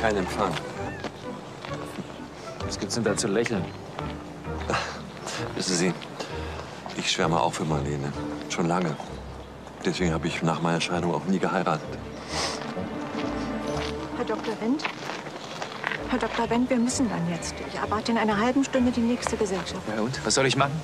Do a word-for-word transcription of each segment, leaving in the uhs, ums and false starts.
Kein Empfang. Was gibt's denn da zu lächeln? Wissen Sie, ich schwärme auch für Marlene. Schon lange. Deswegen habe ich nach meiner Scheidung auch nie geheiratet. Herr Doktor Wendt? Herr Doktor Wendt, wir müssen dann jetzt. Ich erwarte in einer halben Stunde die nächste Gesellschaft. Ja, und? Was soll ich machen?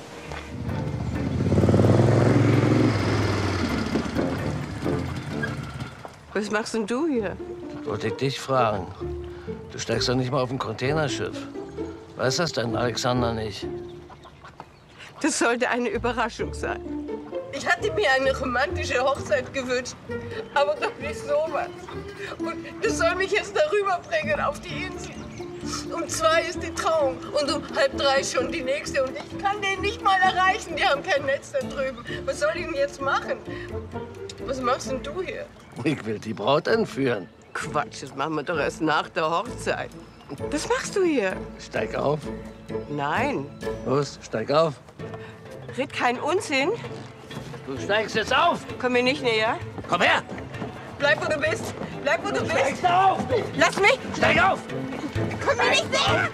Was machst denn du hier? Wollte ich dich fragen. Du steigst doch nicht mal auf ein Containerschiff. Weiß das denn Alexander nicht? Das sollte eine Überraschung sein. Ich hatte mir eine romantische Hochzeit gewünscht, aber doch nicht sowas. Und das soll mich jetzt darüber bringen auf die Insel. Um zwei ist die Trauung und um halb drei schon die nächste. Und ich kann den nicht mal erreichen, die haben kein Netz da drüben. Was soll ich denn jetzt machen? Was machst denn du hier? Ich will die Braut entführen. Quatsch, das machen wir doch erst nach der Hochzeit. Was machst du hier? Steig auf. Nein. Los, steig auf. Red keinen Unsinn. Du steigst jetzt auf. Komm mir nicht näher. Komm her. Bleib, wo du bist. Bleib, wo du, Du bist. steigst auf. Lass mich. Steig auf. Komm mir nicht näher.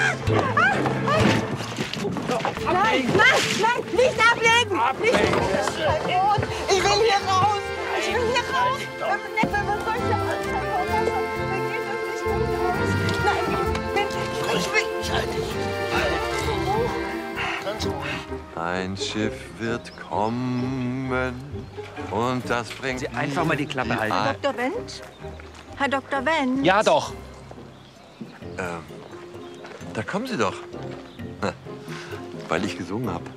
Nein, nein, nein, nicht ablegen. Ablegen. Ich will hier raus. Ich will hier raus. Wenn man solche Anzeigen hat, dann geht das nicht gut aus. Nein, ich will... Ich halte dich. Ganz ruhig. Ein Schiff wird kommen und das bringt... Sie einfach mal die Klappe halten. Herr Doktor Wendt? Herr Doktor Wendt? Ja, doch. Ähm, da kommen Sie doch. Na, weil ich gesungen habe.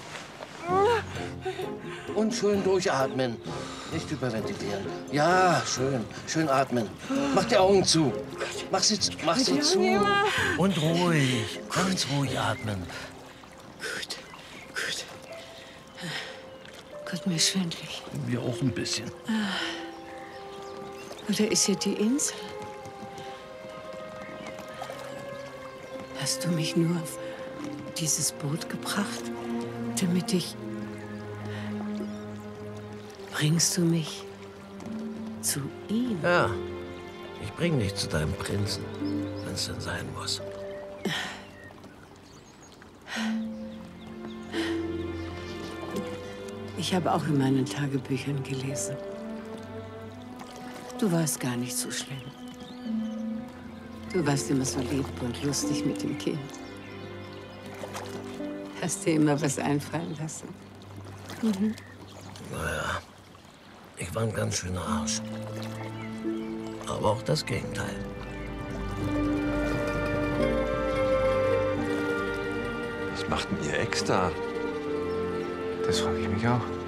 Und schön durchatmen. Nicht überventilieren. Ja, schön. Schön atmen. Mach die Augen zu. Mach sie, zu- mach sie zu. Und ruhig. Ganz ruhig atmen. Gut, gut. Gott, mir ist schwindelig. Wir auch ein bisschen. Oder ist hier die Insel? Hast du mich nur auf dieses Boot gebracht, damit ich... Bringst du mich zu ihm? Ja. Ich bring dich zu deinem Prinzen, wenn es denn sein muss. Ich habe auch in meinen Tagebüchern gelesen. Du warst gar nicht so schlimm. Du warst immer so lieb und lustig mit dem Kind. Hast dir immer was einfallen lassen. Mhm. Naja, ich war ein ganz schöner Arsch. Aber auch das Gegenteil. Was macht denn Ihr Ex da? Das frage ich mich auch.